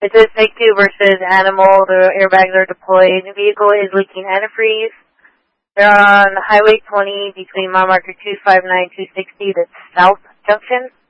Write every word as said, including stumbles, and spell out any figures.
It says Take Two versus Animal. The airbags are deployed. The vehicle is leaking antifreeze. They're on Highway twenty between mile marker two five nine two sixty. That's South Junction.